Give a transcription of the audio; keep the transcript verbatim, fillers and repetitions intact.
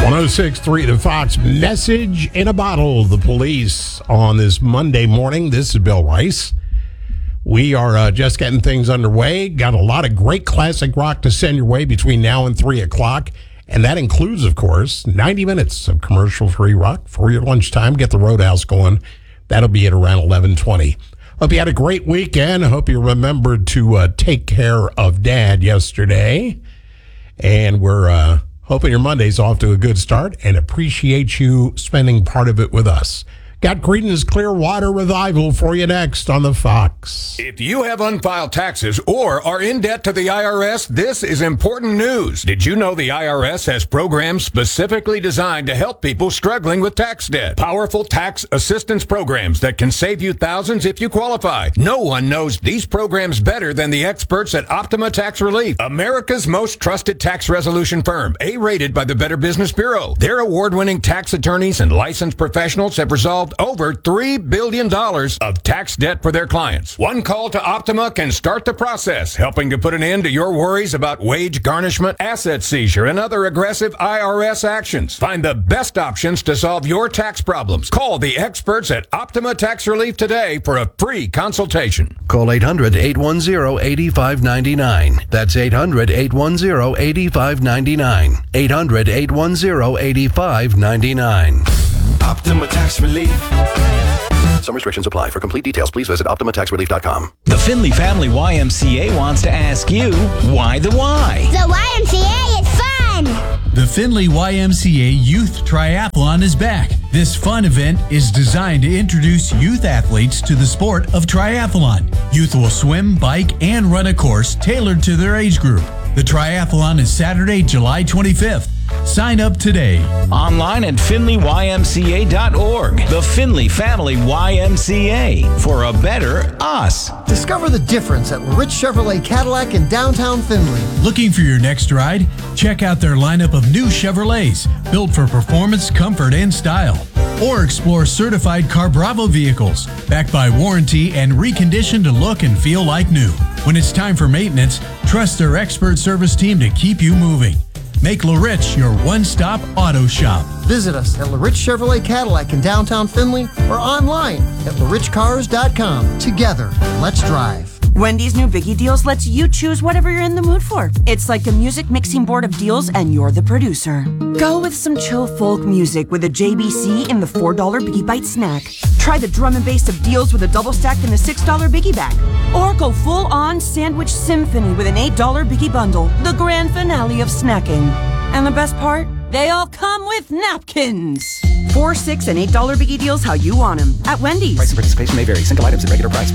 one oh six point three The Fox, message in a bottle. The police on this Monday morning. This is Bill Rice. We are uh, just getting things underway. Got a lot of great classic rock to send your way between now and three o'clock. And that includes, of course, ninety minutes of commercial-free rock for your lunchtime. Get the Roadhouse going. That'll be at around eleven twenty. Hope you had a great weekend. I hope you remembered to uh, take care of Dad yesterday. And we're uh, hoping your Monday's off to a good start and appreciate you spending part of it with us. Got Creedence Clearwater Revival for you next on The Fox. If you have unfiled taxes or are in debt to the I R S, this is important news. Did you know the I R S has programs specifically designed to help people struggling with tax debt? Powerful tax assistance programs that can save you thousands if you qualify. No one knows these programs better than the experts at Optima Tax Relief, America's most trusted tax resolution firm, A-rated by the Better Business Bureau. Their award-winning tax attorneys and licensed professionals have resolved over three billion dollars of tax debt for their clients. One call to Optima can start the process, helping to put an end to your worries about wage garnishment, asset seizure, and other aggressive I R S actions. Find the best options to solve your tax problems. Call the experts at Optima Tax Relief today for a free consultation. Call eight hundred, eight one zero, eight five nine nine. That's eight hundred, eight one zero, eight five nine nine. eight hundred, eight one zero, eight five nine nine. Optima Tax Relief. Some restrictions apply. For complete details, please visit optima tax relief dot com. The Findlay Family Y M C A wants to ask you, why the why? The Y M C A is fun! The Findlay Y M C A Youth Triathlon is back. This fun event is designed to introduce youth athletes to the sport of triathlon. Youth will swim, bike, and run a course tailored to their age group. The triathlon is Saturday, July twenty-fifth. Sign up today. Online at Findlay Y M C A dot org. The Findlay Family Y M C A, for a better us. Discover the difference at Rich Chevrolet Cadillac in downtown Findlay. Looking for your next ride? Check out their lineup of new Chevrolets, built for performance, comfort, and style. Or explore certified CarBravo vehicles, backed by warranty and reconditioned to look and feel like new. When it's time for maintenance, trust their expert service team to keep you moving. Make LaRich your one-stop auto shop. Visit us at LaRich Chevrolet Cadillac in downtown Findlay or online at la rich cars dot com. Together, let's drive. Wendy's new Biggie Deals lets you choose whatever you're in the mood for. It's like a music mixing board of deals, and you're the producer. Go with some chill folk music with a J B C in the four dollar Biggie Bite snack. Try the drum and bass of deals with a double stack in the six dollar Biggie bag. Or go full-on sandwich symphony with an eight dollar Biggie bundle, the grand finale of snacking. And the best part? They all come with napkins. Four, six, and eight dollar Biggie Deals how you want them at Wendy's. Price and participation may vary. Single items at regular price.